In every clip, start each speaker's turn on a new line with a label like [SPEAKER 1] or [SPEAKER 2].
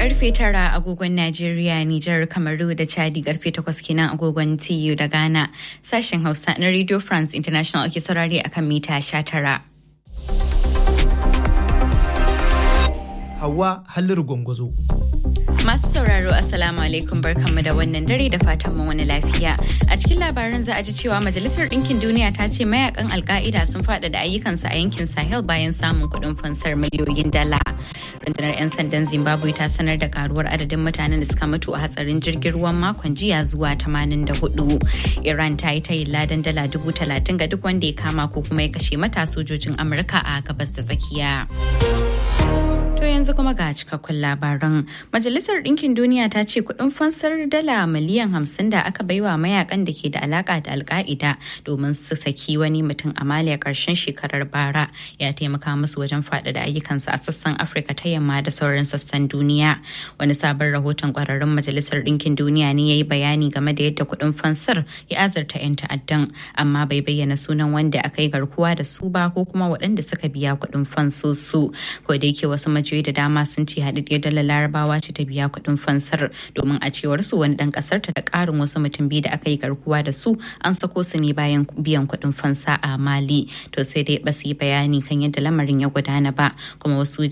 [SPEAKER 1] Karfe 9 agogon Najeriya, Nijar, Kamaru da Chadi karfe 8 kenan agogon TU da Ghana. Sashen Hausa na Radio France International ake saurare akan mita 19.
[SPEAKER 2] Hauwa Halliru Gwangwazo.
[SPEAKER 1] Masu sauraro Assalamu alaikum barkanmu da wannan dare da fatan mu wani lafiya. A cikin labaran za a ji cewa Majalisar Ɗinkin Duniya ta ce mayakan Al-Qaida sun faɗaɗa ayyukansu a yankin Sahel bayan samun kuɗin fansar miliyoyin dala. Rundunar 'yan sandan Zimbabwe ta sanar da karuwar adadin mutanen da suka mutu a hatsarin jirgin ruwan makon jiya zuwa 84. Iran ta yi tayin ladan dala 30,000 ga duk wanda ya kama ko kuma ya kashe mata sojojin Amurka a gabas da tsakiya. To yanzu kuma ga cikakkun labaran. Majalisar Ɗinkin Duniya ta ce kuɗin fansar dala miliyan 50 da aka baiwa mayakan da ke da alaka da Al-Qaida domin su saki wani mutum a Mali a ƙarshen shekarar bara ya taimaka musu wajen faɗaɗa ayyukansu a sassan Afirka ta yamma da sauran sassan duniya. Wani sabon rahoton ƙwararrun Majalisar Ɗinkin Duniya ne ya yi bayani game da yadda kuɗin fansar ya azurta 'yan ta'addan, amma bai bayyana sunan wanda aka yi garkuwa da su ba ko kuma waɗanda suka biya kuɗin fansosu. Ko da yake wasu majiyoyi da dama sun ce haɗaɗɗiyar dalar Larabawa ce ta biya kuɗin fansar, domin a cewar su wani ɗan ƙasar ta da ƙarin wasu mutum biyu da aka yi garkuwa da su an sako su ne bayan biyan kuɗin fansa a Mali. To sai dai ba su yi bayani kan yadda lamarin ya gudana ba, kuma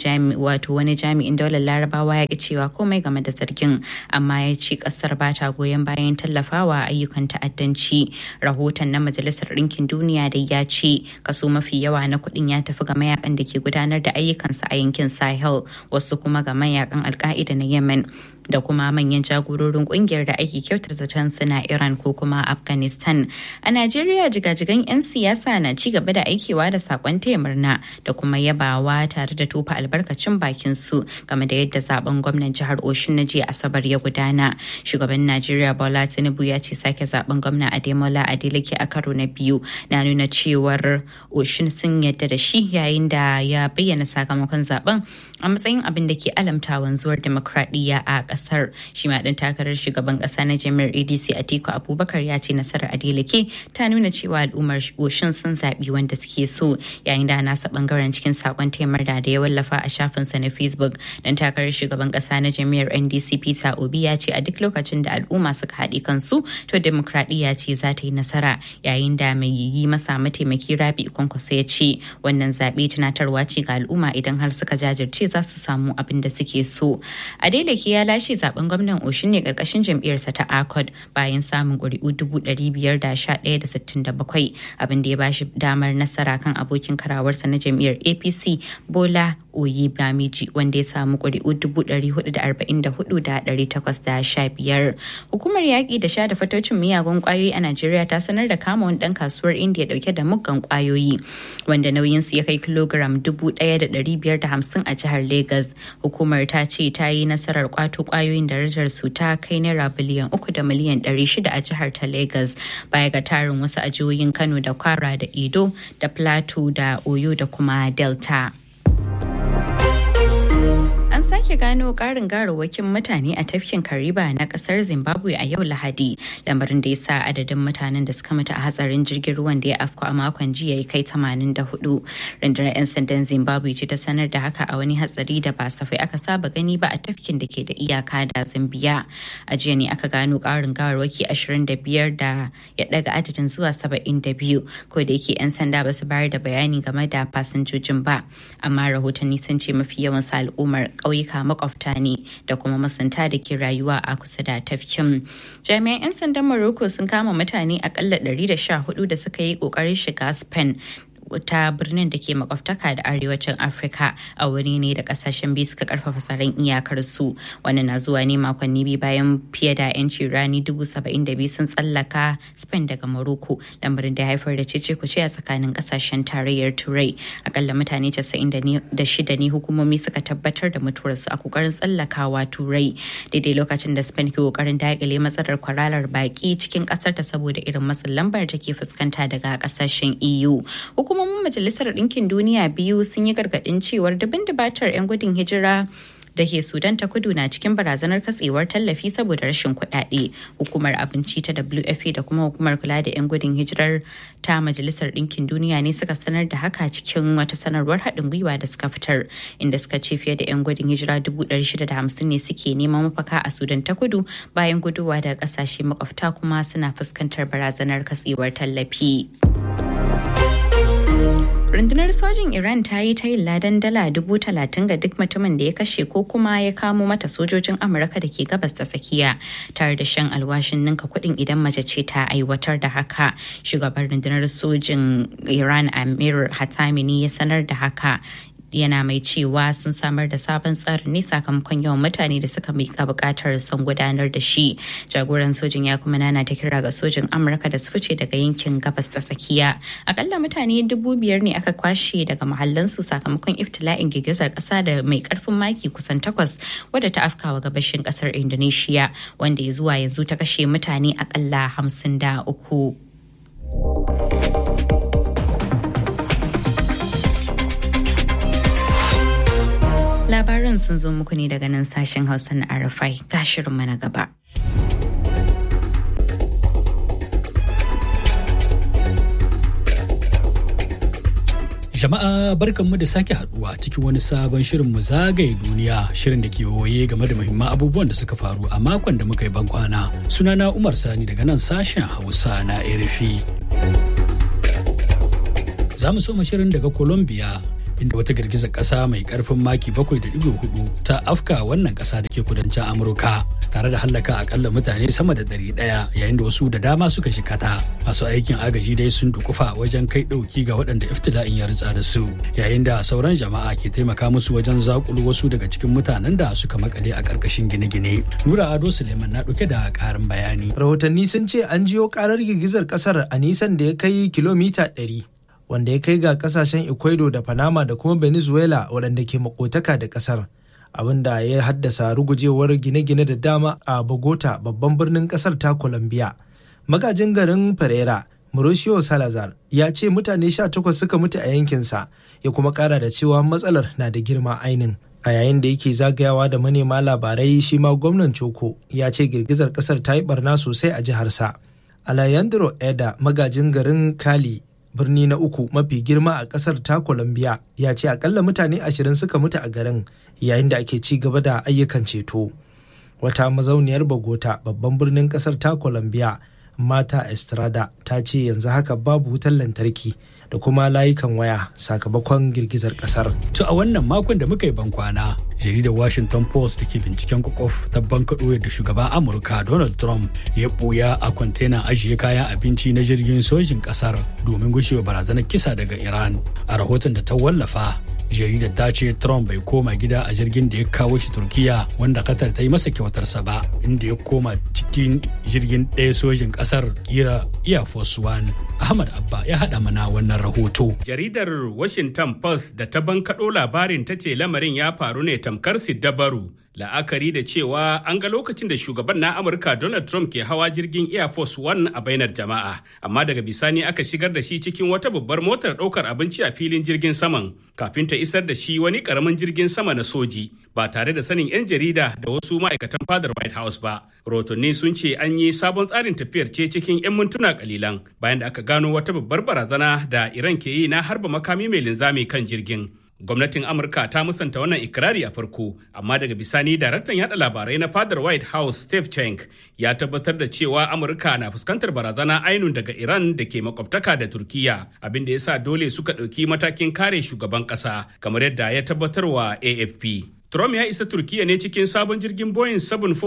[SPEAKER 1] wani jami'in daular Larabawa ya ki cewa komai game da zargin, amma ya ce ƙasar ba ta goyon bayan tallafawa ayyukan ta'addanci. Rahoton na Majalisar Ɗinkin Duniya da ya ce kaso mafi yawa na kuɗin ya tafi ga mayakan da ke gudanar da ayyukansa a yankin Sahel, wasu kuma ga mayakan Al-Qaida na Yemen da kuma manyan jagororin kungiyar da ake kyautar zaton suna Iran ko kuma Afghanistan. A Najeriya jigajigan 'yan siyasa na ci gaba da aikewa da sakon taya murna da kuma yabawa tare da tofa albarkacin bakin su game da yadda zaben gwamnan jihar Oshun na jiya Asabar ya gudana. Shugaban Najeriya Bola Tinubu ya ce sake zaben gwamna Ademola Adeleke a karo na biyu na nuna cewar Oshun sun yadda da shi, yayin da ya bayyana sakamakon zaben a matsayin abin da ke alamta wanzuwar demokradiyya a kasar. Shi ma ɗan takarar shugaban ƙasa na jami'ar ADC Atiku Abubakar ya ce nasarar Adeleke ta nuna cewa al'ummar Oshin sun zaɓi wanda suke so, yayin da nasa ɓangaren cikin sakon taimar da ya wallafa a shafinsa na Facebook. Ɗan takarar shugaban ƙasa na jami'ar NDC Peter Obi ya ce a duk lokacin da al'umma suka haɗe kansu to demokradiyya ce za ta yi nasara, yayin da mai yi masa mataimaki Rabi Kwankwaso ya ce wannan zaɓe tunatarwa ce ga al'umma idan har suka jajirce za su samu abin da suke so. Adeleke ya lashe zaben gwamnan Oshun ne karkashin jam'iyyarsa ta ACOD bayan samun ƙuri'u 511,67, abin da ya bashi damar nasara kan abokin karawarsa na jam'iyyar APC Bola Oyebamiji wanda ya samu ƙuri'u 444,815. Hukumar yaƙi da sha da fatocin miyagun ƙwayoyi a Najeriya ta sanar da kama wani ɗan kasuwar Indiya ɗauke da muggan ƙwayoyi wanda nauyinsu ya kai kilogram 1,550 a jihar Legas. Hukumar ta ce ta yi nasarar kwato ƙwayoyin darajar su ta kai naira biliyan 3 da miliyan 600 a jihar ta Legas, baya ga tarin wasu a jihohin Kano da Kwara da Edo da Plateau da Oyo da kuma Delta. An sake gano ƙarin garawakin mutane a tafkin Kariba na ƙasar Zimbabwe a yau Lahadi, lamarin da ya sa adadin mutanen da suka mutu a hatsarin jirgin ruwan da ya afko a makon jiya ya kai 84. Rundunar 'yan sandan Zimbabwe ce ta sanar da haka a wani hatsari da ba safai aka saba gani ba a tafkin da ke da iyaka da Zambia. A jiya ne aka gano ƙarin gawarwaki 25 da ya ɗaga adadin zuwa 72, ko da yake 'yan sanda ba su bayar da bayani game da fasinjojin ba, amma rahotanni sun ce mafi yawan al'ummar ƙauyuka makwabta ne da kuma masunta da ke rayuwa a kusa da tafkin. Jami'an 'yan sandan Morocco sun kama mutane akalla 114 da suka yi ƙoƙarin shiga Spain ta birnin da ke makwabtaka da arewacin Afirka a wuri ne da kasashen biyu suka karfafa tsaron iyakar su. Wannan na zuwa ne makonni biyu bayan fiye da 'yanci rani 72,000 sun tsallaka Spain daga Morocco, lamarin da ya haifar da cece-kuce a tsakanin kasashen tarayyar Turai. Akalla mutane 96 ne hukumomi suka tabbatar da mutuwarsu a kokarin tsallakawa Turai, daidai lokacin da Spain ke kokarin daƙile matsalar kwararar baki cikin kasar ta saboda irin matsin lambar da ke fuskanta daga kasashen EU. Hukumomin Majalisar Ɗinkin Duniya biyu sun yi gargaɗin cewar dubin dubatar 'yan gudun hijira da ke Sudan ta Kudu na cikin barazanar katsewar tallafi saboda rashin kuɗaɗe. Hukumar abinci ta WFP da kuma hukumar kula da 'yan gudun hijirar ta Majalisar Ɗinkin Duniya ne suka sanar da haka cikin wata sanarwar haɗin gwiwa da suka fitar, inda suka ce fiye da 'yan gudun hijira 650 ne suke neman mafaka a Sudan ta Kudu bayan guduwa daga ƙasashe makwabta kuma suna fuskantar barazanar katsewar tallafi. Rundunar sojin Iran ta yi tayin ladan dala 30,000 ga duk mutumin da ya kashe ko kuma ya kamo mata sojojin Amurka da ke gabas ta tsakiya, tare da shan alwashin ninka kuɗin idan mace ce ta aiwatar da haka. Shugaban rundunar sojin Iran Amir Hatami ne ya sanar da haka, yana mai cewa sun samar da sabon tsarin ne sakamakon yawan mutane da suka miƙa buƙatar son gudanar da shi. Jagoran sojin ya kuma nana ta kira ga sojin Amurka da su fice daga yankin gabas ta tsakiya. Akalla mutane 5,000 ne aka kwashe daga mahallansu sakamakon iftila'in girgizar ƙasa da mai ƙarfin maki kusan 8 wadda ta afkawa gabashin ƙasar Indonesia, wanda ya zuwa yanzu ta kashe mutane akalla 53. Labarin sun zo muku ne daga nan sashen Hausa na RFI, ga shirinmu na gaba.
[SPEAKER 2] Jama'a barkanmu da sake haduwa cikin wani sabon shirin mu zagaye duniya, shirin da ke waye game da muhimman abubuwan da suka faru a makon da muka yi bankwana. Sunana Umar Sani daga nan sashen Hausa na RFI. Za mu soma shirin daga Colombia, inda wata girgizar ƙasa mai ƙarfin maki 7.4 ta afka wannan ƙasa da ke kudancin Amurka, tare da hallaka akalla mutane sama da 100, yayin da wasu da dama suka shikata. Masu aikin agaji dai sun dukufa wajen kai ɗauki ga waɗanda iftila'in ya ritsa da su, yayin da sauran jama'a ke taimaka musu wajen zakulu wasu daga cikin mutanen da suka makale a ƙarƙashin gine-gine. Nura Ado Suleiman na ɗauke da ƙarin bayani.
[SPEAKER 3] Rahotanni sun ce an jiyo ƙarar girgizar ƙasar a nisan da ya kai kilomita 100. Wanda ya kai ga kasashen Ecuador da Panama da kuma Venezuela waɗanda ke makotaka da ƙasar, abinda ya haddasa rugujewar gine-gine da dama a Bogota, babban birnin ƙasar ta Colombia. Magajin garin Pereira, Mauricio Salazar, ya ce mutane 18 suka mutu a yankinsa, ya kuma ƙara da cewa matsalar na da girma ainin. A yayin da yake zagayawa da manema labarai, shi ma gwamnan Choco ya ce girgizar ƙasar ta yi barna sosai a jiharsa. Alejandro Eda, magajin garin Cali, birni na uku mafi girma a kasar ta Colombia, ya ce akalla mutane 20 suka mutu a garin yayin da ake ci gaba da ayyukan ceto. Wata mazauniyar Bogota, babban birnin kasar ta Colombia, Mata Estrada, ta ce yanzu haka babu wutar lantarki da kuma layukan waya sakamakon girgizar kasar.
[SPEAKER 2] To a wannan makon da muka yi bankwana, jaridar Washington Post da ke binciken kwakwaf ta bankaɗo yadda shugaban Amurka Donald Trump ya ɓuya a kwantenan ajiye kayan abinci na jirgin sojin ƙasar domin gushewa barazanar kisa daga Iran. A rahoton da ta wallafa, jaridar ta ce Trump bai koma gida a jirgin da ya kawo shi Turkiya, wanda Qatar ta yi masa kyautarsa ba, inda ya koma cikin jirgin ɗaya sojin ƙasar kira Air Force One. Ahmad Abba ya haɗa mana wannan rahoto.
[SPEAKER 4] Jaridar Washington Post da ta bankaɗo labarin ta ce lamarin ya faru ne tamkar siddabaru, la'akari da cewa an ga lokacin da shugaban na Amurka Donald Trump ke hawa jirgin Air Force One a bainar jama'a, amma daga bisani aka shigar da shi cikin wata babbar motar ɗaukar abinci a filin jirgin saman kafin ta isar da shi wani ƙaramin jirgin sama na soji ba tare da sanin 'yan jarida da wasu ma'aikatan fadar White House ba. Rotonni sun ce an yi sabon tsarin tafiyar ce cikin 'yan mintuna kalilan bayan da aka gano wata babbar barazana da Iran ke yi na harba makami mai linzami kan jirgin. Gwamnatin Amurka ta musanta wannan ikirari a farko, amma daga bisani daraktan yada labarai na fadar White House Steve Cenk ya tabbatar da cewa Amurka na fuskantar barazana ainun daga Iran da ke makwabtaka da Turkiya, abin da ya sa dole suka ɗauki matakin kare shugaban ƙasa, kamar yadda ya tabbatar wa AFP. Trump ya isa Turkiya ne cikin sabon jirgin Boeing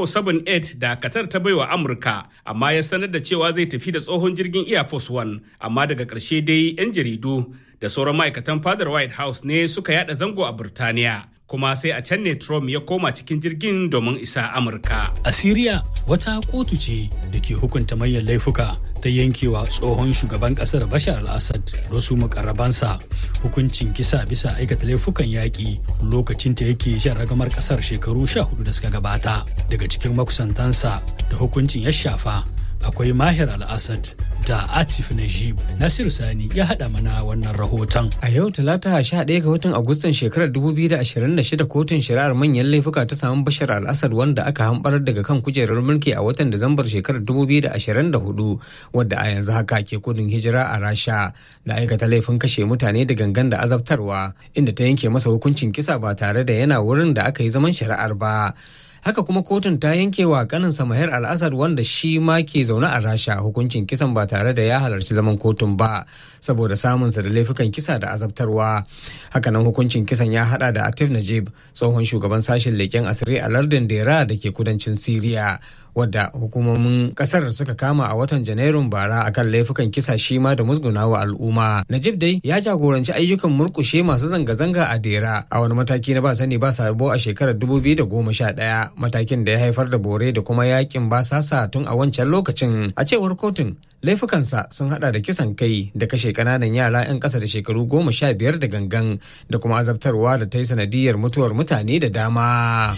[SPEAKER 4] 7478 da Qatar ta baiwa Amurka, amma ya sanar da cewa zai tafi da tsohon jirgin Air Force One, amma daga ƙarshe dai 'yan jaridu da sauran ma'aikatan fadar White House ne suka yada zango a Burtaniya. Kuma sai a can ne Trump ya koma cikin jirgin domin isa Amurka.
[SPEAKER 2] A Siriya, wata kotu ce da ke hukunta manyan laifuka ta yankewa tsohon shugaban kasar Bashar al-Assad da wasu mukarrabansa hukuncin kisa bisa aikata laifukan yaƙi lokacin ta yake jan ragamar kasar shekaru 14 da suka gabata. Daga cikin makusantansa da hukuncin ya shafa akwai Mahir al-Assad, da Atif Najib. Nasiru Sani ya haɗa mana wannan rahoton.
[SPEAKER 5] A yau Talata 11 ga watan Agustan shekarar 2026 kotun shari'ar manyan laifuka ta samu Bashar al-Assad wanda aka hambarar daga kan kujerar mulki a watan Disambar shekarar 2024 wadda a yanzu haka ke gudun hijira a Rasha da aikata laifin kashe mutane da gangan da azabtarwa, inda ta yanke masa hukuncin kisa ba tare da yana wurin da aka yi zaman shari'ar ba. Haka kuma kotun ta yanke wa kaninsa Mahir al-Assad wanda shi ma ke zaune a Rasha hukuncin kisan ba tare da ya halarci zaman kotun ba saboda samunsa da laifukan kisa da azabtarwa. Hakanan hukuncin kisan ya hada da Atif Najib, tsohon shugaban sashen leƙen asiri a lardin Dera da ke kudancin Siriya, wadda hukumomin kasar suka kama a watan Janairun bara akan laifukan kisa shi ma da musgunawa al'umma. Najib dai ya jagoranci ayyukan murkushe masu zanga-zanga a Dera a wani mataki na ba sani ba sabo a shekarar 2011, matakin da ya haifar da bore da kuma yakin basasa tun a wancan lokacin. A cewar kotun, laifukansa sun hada da kisan kai da kashe kananan yara 'yan kasa da shekaru 15 da gangan da kuma azabtarwa da ta yi sanadiyar mutuwar mutane da dama.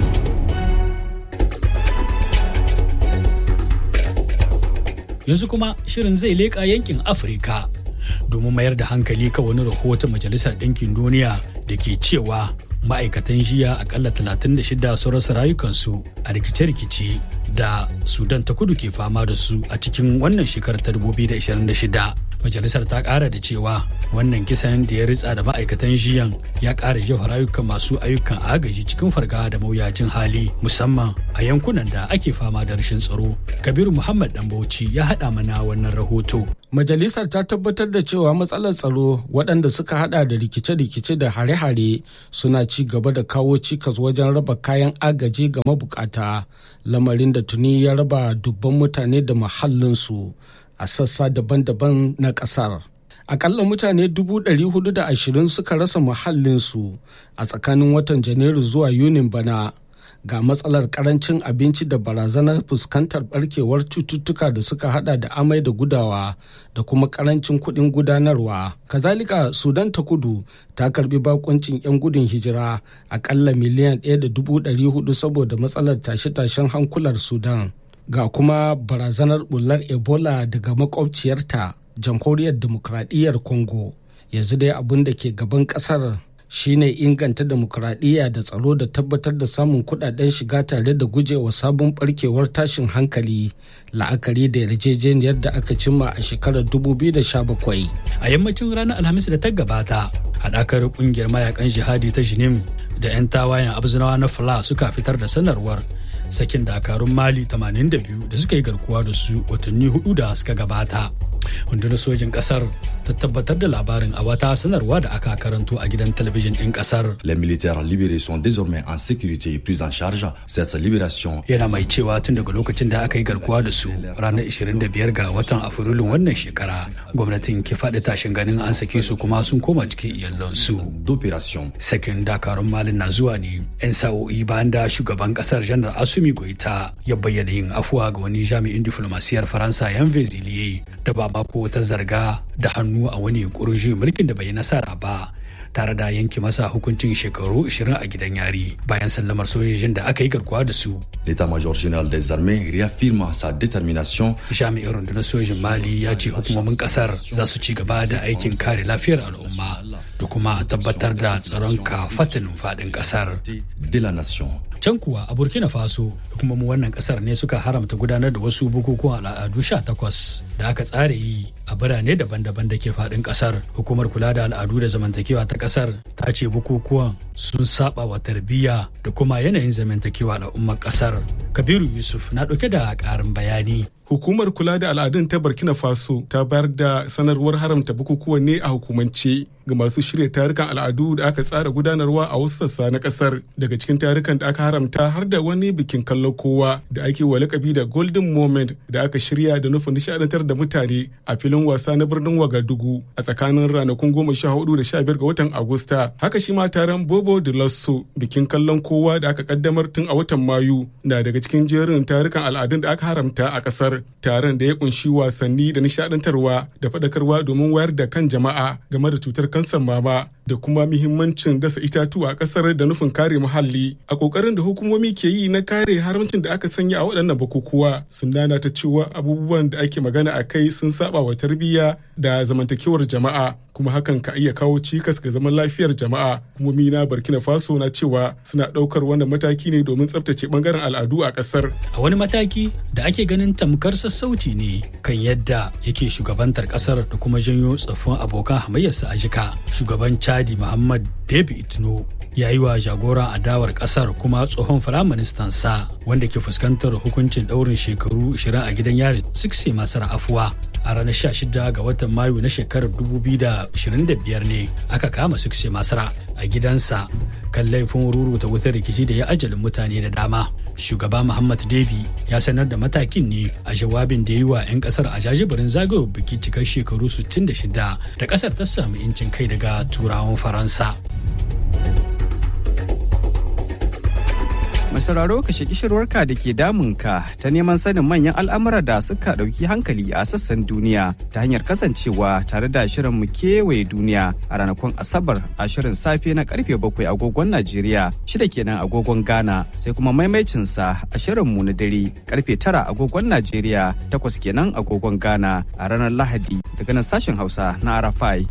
[SPEAKER 2] Yanzu kuma shirin zai leƙa yankin Afirka domin mayar da hankali kan wani rahoton Majalisar Ɗinkin Duniya da ke cewa ma'aikatan jiya akalla 36 sun rasa rayukansu a rikice-rikice da Sudan ta kudu ke fama da su a cikin wannan shekarar ta 2026. Majalisar ta ƙara da cewa wannan kisan da ya ritsa da ma'aikatan jiyan ya ƙara jefa rayukan masu ayyukan agaji cikin fargaba da mawuyacin hali, musamman a yankunan da ake fama da rashin tsaro. Kabiru Muhammad Dambauci ya haɗa mana wannan rahoto.
[SPEAKER 3] Majalisar ta tabbatar da cewa matsalar tsaro waɗanda suka hada da rikice-rikice da hare-hare suna ci gaba da kawo cikas wajen raba kayan agaji ga mabukata, lamarin da tuni ya raba dubban mutane da mahallinsu a sassa daban-daban na ƙasar. Akalla mutane 420 suka rasa muhallinsu a tsakanin watan Janairu zuwa Yunin bana. Ga matsalar karancin abinci da barazanar fuskantar barkewar cututtuka da suka hada da amai da gudawa da kuma karancin kuɗin gudanarwa. Kazalika Sudan ta kudu ta karbi bakuncin 'yan gudun hijira akalla miliyan 1.400 saboda matsalar tashe-tashen hankular Sudan. Ga kuma barazanar bullar Ebola daga makwabciyarta Jamhuriyar Demokradiyyar Congo. Yanzu dai abin da ke gaban kasar shine inganta demokuraɗiyya da tsaro da tabbatar da samun kuɗaɗen shiga tare da gujewa sabon barkewar tashin hankali, la'akari da yarjejeniyar da aka cimma a shekarar 2017.
[SPEAKER 2] A yammacin ranar Alhamis da ta gabata, haɗakar ƙungiyar mayakan jihadi ta Jinim da 'yan tawayen Abzinawa na Fala suka fitar da sanarwar sakin dakarun Mali 82 da suka yi garkuwa da su watanni 4 da suka gabata. Rundunar sojin kasar ta tabbatar da labarin a wata sanarwa da aka karanto a gidan talabijin ɗin kasar.
[SPEAKER 6] Les militaires libérés sont désormais en sécurité et pris en charge. Cette libération
[SPEAKER 2] yana mai cewa tun daga lokacin da aka yi garkuwa da su ranar 25 ga watan Afrilun wannan shekara, gwamnatin ke faɗi tashin ganin an sake su kuma sun koma cikin iyalansu.
[SPEAKER 6] d'opération.
[SPEAKER 2] Sakin dakarun Malin na zuwa ne 'yan sa'o'i bayan da shugaban kasar Janar Assimi Goita ya bayyana yin afuwa ga wani jami'in diflomasiyar Faransa Yan Vezilier da ba mako ta zarga da hannu a wani yunkurin juyin mulkin da bai yi nasara ba, tare da yanke masa hukuncin shekaru 20 a gidan yari bayan sallamar sojojin da aka yi garkuwa da su.
[SPEAKER 6] L'état-major général des armées réaffirme sa détermination.
[SPEAKER 2] Jami'in rundunar sojin Mali ya ce hukumomin kasar za su ci gaba da aikin kare lafiyar al'umma da kuma tabbatar da tsaron kafatanin faɗin kasar.
[SPEAKER 6] De la nation.
[SPEAKER 2] Can kuwa a Burkina Faso, hukumomin wannan kasar ne suka haramta gudanar da wasu bukukuwan al'adu 18 da aka tsara yi a birane daban-daban da ke faɗin kasar. Hukumar kula da al'adu da zamantakewa ta kasar ta ce bukukuwan sun saba wa tarbiyya da kuma yanayin zamantakewa al'ummar kasar. Kabiru Yusuf na ɗauke da ƙarin bayani.
[SPEAKER 7] Hukumar kula da al'adun ta Burkina Faso ta bayar da sanarwar haramta bukukuwan ne a hukumance ga masu shirya tarukan al'adu da aka tsara gudanarwa a wasu sassa na kasar. Daga cikin tarukan da aka haramta har da wani bikin kallon kowa da ake wa lakabi da Golden Moment da aka shirya da nufin nishadantar da mutane a filin wasa na birnin Wagadugu a tsakanin ranakun 14 da 15 ga watan Agusta. Haka shi ma taron Jobo de Lasso, bikin kallon kowa da aka kaddamar tun a watan Mayu, na daga cikin jerin tarukan al'adun da aka haramta a kasar. Taron da ya kunshi wasanni da nishadantarwa da faɗakarwa domin wayar da kan jama'a game da cutar kansar mama da kuma muhimmancin dasa itatuwa a kasar da nufin kare muhalli. A kokarin da hukumomi ke yi na kare haramcin da aka sanya a waɗannan bukukuwa, sun nana ta cewa abubuwan da ake magana a kai sun saba wa tarbiyya da zamantakewar jama'a, kuma hakan ka iya kawo cikas ga zaman lafiyar jama'a. Hukumomi na Burkina Faso na cewa suna ɗaukar wannan mataki ne domin tsabtace bangaren al'adu a ƙasar.
[SPEAKER 2] A wani mataki da ake ganin tamkar sassauci ne kan yadda yake shugabantar ƙasar da kuma janyo tsoffin abokan hamayyarsa a jika. Shugaban Chadi Muhammad Déby Itno ya yi wa jagoran adawar ƙasar kuma tsohon firaministan sa wanda ke fuskantar hukuncin ɗaurin shekaru 20 a gidan yari Sukse Masar afuwa. A ranar 16 ga watan Mayu na shekarar 2025 ne aka kama Sukse Masra a gidansa kan laifin ruruta wutar rikici da ya ajalin mutane da dama. Shugaba Muhammad Déby ya sanar da matakin ne a jawabin da ya yi wa 'yan kasar a jajibirin zagayowar bikin cikar shekaru 66 da kasar ta samu 'yancin kai daga turawan Faransa.
[SPEAKER 8] Mai sauraro ka shaki shirwarka da ke damunka ta neman sanin manyan al'amura da suka ɗauki hankali a sassan duniya ta hanyar kasancewa tare da shirin mu kewaye duniya a ranakun Asabar a shirin safe na karfe 7 agogon Najeriya, 6 kenan agogon Ghana, sai kuma maimaicinsa a shirin mu na dare karfe 9 agogon Najeriya, 8 kenan agogon Ghana a ranar Lahadi daga nan sashen Hausa na Arafai.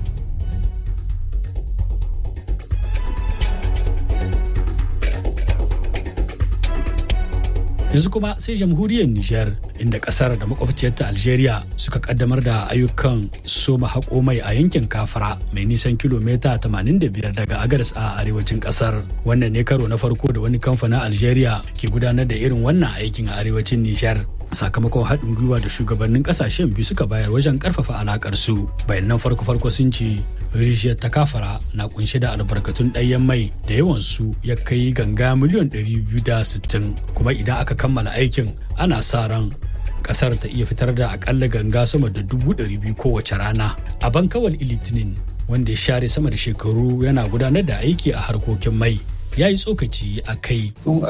[SPEAKER 2] Yanzu kuma sai jamhuriyar Nijar, inda kasar da makwabciyarta Algeria suka kaddamar da ayyukan soma haƙo mai a yankin Kafara mai nisan kilomita 85 daga Agadas a arewacin kasar. Wannan ne karo na farko da wani kamfanin Algeria ke gudanar da irin wannan aikin a arewacin Nijar. Sakamakon haɗin gwiwa da shugabannin ƙasashen biyu suka bayar wajen ƙarfafa alaƙar su. Bayanan farko-farko sun ce rijiyar ta Kafara na kunshe da albarkatun ɗanyen mai da yawansu ya kai ganga miliyan 260, kuma idan aka kammala aikin ana sa ran ƙasar ta iya fitar da akalla ganga sama da 200,000 kowace rana. A Bankawal Litinin, wanda ya share sama da shekaru yana gudanar da aiki a harkokin mai, ya yi tsokaci a kai.
[SPEAKER 9] Tun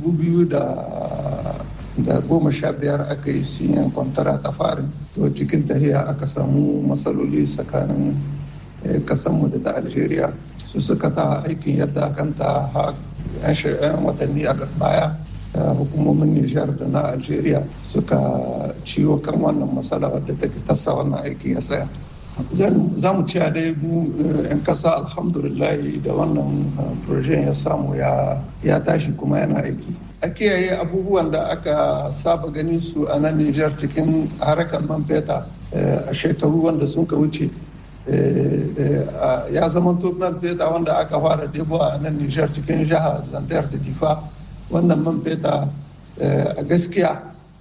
[SPEAKER 9] 2015 aka yi siyan kwantara ta farin, to cikin tahiya aka samu matsaloli tsakanin kasanmu da ta Algeria. Su suka ta aikin yadda kanta yan watanni a baya hukumomin Nijar da na Algeria suka ciwo kan wannan matsala wadda ta tasa wannan aikin ya tsaya. Za mu ciya dai mu 'yan kasa alhamdulillah da wannan projen ya samu ya tashi kuma yana aiki. A kiyaye abubuwan da aka saba gani su a nan Nijar cikin harkar man feta a shekaru wanda sun ka wuce. Ya zama man feta wanda aka fara debo a nan Nijar cikin jihar Zandar da Difa. Wannan man feta a gaskiya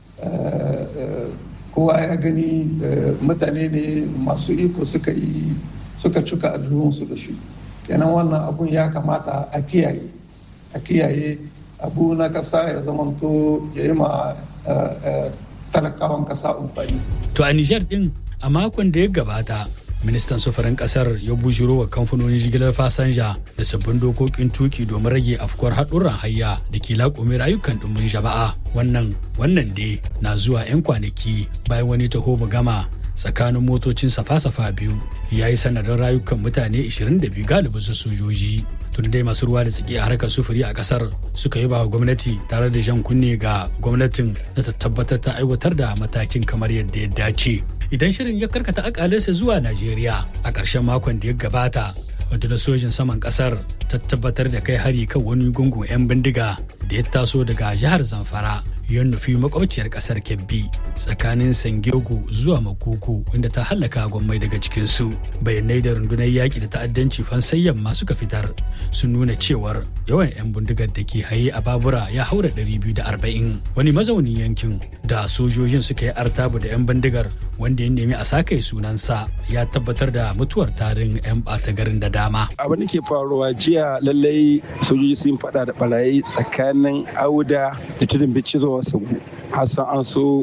[SPEAKER 9] kowa ya gani mutane ne masu iko suka cika aljihunsu da shi. Kenan wannan abun ya kamata a kiyaye abu na kasa ya zamanto ya yi ma talakawan kasa amfani.
[SPEAKER 2] To a Nijar din a makon da ya gabata, ministan sufurin kasar ya bujiro wa kamfanonin jigilar fasanja da sabbin dokokin tuki domin rage afkuwar haɗurran hayya da ke laƙume rayukan ɗumbin jama'a. Wannan dai na zuwa 'yan kwanaki bayan wani taho gama tsakanin motocin safa-safa biyu ya yi sanadin rayukan mutane 22 galibin su sojoji. Tun dai masu ruwa da tsaki a harkar sufuri a kasar suka yi ba gwamnati tare da jan kunne ga gwamnatin da ta tabbatar ta aiwatar da matakin kamar yadda ya dace. Idan shirin ya karkata akalarsa zuwa Najeriya a ƙarshen makon da ya gabata, rundunar sojin saman kasar ta tabbatar da kai hari kan wani gungun 'yan bindiga da ya taso daga jihar Zamfara ya nufi makwabciyar kasar Kebbi tsakanin Sangego zuwa Makoko, inda ta hallaka gwammai daga cikinsu. Bayanai da rundunar yaƙi da ta'addanci Fansayyan ma suka fitar sun nuna cewar yawan 'yan bindigar da ke haye a babura ya haura 240. Wani mazaunin yankin da sojojin suka yi artabu da 'yan bindigar wanda ya nemi a sakaye sunansa ya tabbatar da mutuwar tarin 'yan ɓata garin da dama.
[SPEAKER 10] Abin da ke faruwa jiya lallai sojoji sun faɗa da barayi tsakanin Auda da Tudun Bici zuwa Sagu. Hassan an so